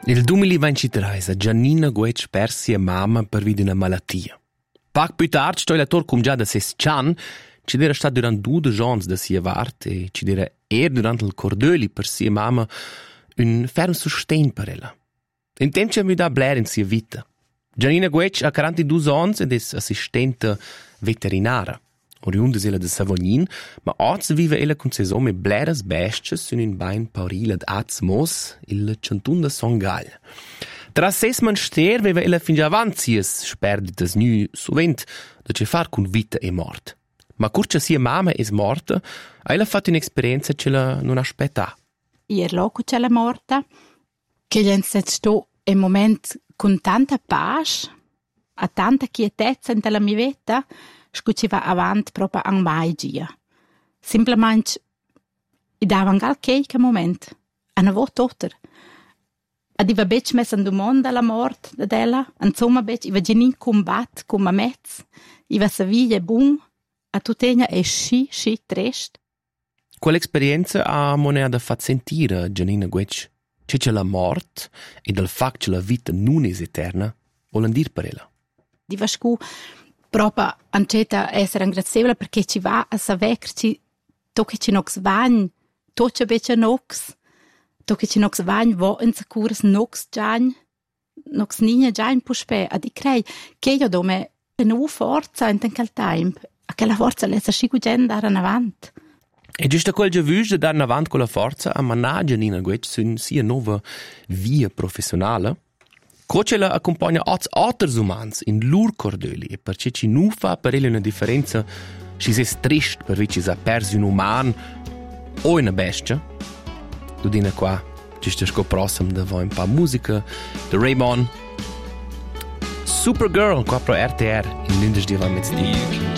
Nel 2023 Giannina Guetsch persi mamma per via d'una malattia. Poc più tard sto il attor cum già da ses Chan, ci era stat durant 2 giorni da sia vart e ci era durant il cordöli per sia mamma un ferm sustain per ella. In tempo ci ha mi da bler in sia vita. Giannina Guetsch ha 42 anni ed è assistente veterinara. Oriunde ella da Savognin, ma oggi vive ella con ses ome bleras besties in un bain paurile ad Azmos, il cantun da Songal. Tra ses manster veva ella fin già avanti sies sperditas nu sovent da ce far con vita e mort. Ma curcia sia mamma es morta, ha ella fatto un'esperienza che la non aspetta. Ier loco c'è la morta, che gli sto in moment con tanta pace, a tanta quietezza in la mia vita, scuciva avanti proprio a mai gia. Simplemente, i davan gal qualche moment, a una volta toter. Adiva bec messa in domanda la mort della, insomma bec iva genin combat con ma mezz, iva sa viglia bun, a tutenia e sci trest. Quell'esperienza ha moneda fat sentire Giannina Guetsch che la mort e del fact che la vita non è eterna, volen dir per ella. Diva scu proprio anceta essere ringrazievole perché ci va a saverci tocche ci nox vagn, tocce bece nox, tocche ci nox vagn vo in sicures nox giagn, nox nina giagn puspe, ad i crei che io dome nu forza in quel tempo, a che la forza lesa scigu gen dar in avant. E giusto quel già vuoi dar in avant con la forza a manà Giannina Guetsch su sia nuova via professionale. Cocela accompagna altri umans in lur cordöli e perché ci nu fa per ele una differenza si è trist per vici sa persi un uman o una bestia. Tu dina qua ci sto scoprossam da voi un pa musica de Raymond Supergirl qua pro RTR in l'indus di va mezz'dì.